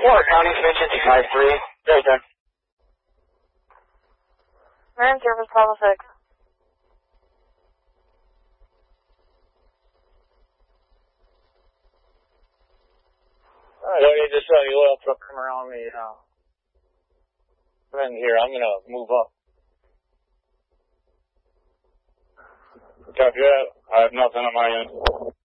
Warwick County, Extension 253. Very done. Marine Service Bravo 6. I don't need to saw the oil truck come around me bend here. I'm going to move up. Copy that. I have nothing on my end.